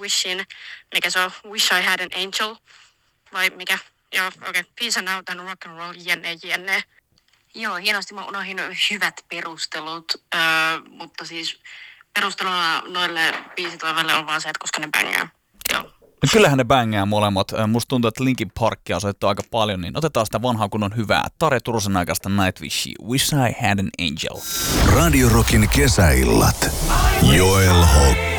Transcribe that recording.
Nightwishin, mikä se on Wish I Had an Angel, vai mikä? Joo, okei. Peace and out and rock and roll, jenne. Joo, hienosti mä unohdin hyvät perustelut, mutta siis perusteluna noille biisitoiveille on vaan se, että koska ne bängää. Joo. No kyllähän ne bängää molemmat. Musta tuntuu, että Linkin Parkia on soittu aika paljon, niin otetaan sitä vanhaa kunnon hyvää Tarja Turusen aikaista Nightwishia, Wish I Had an Angel. Radio Rockin kesäillat. Joel Hock.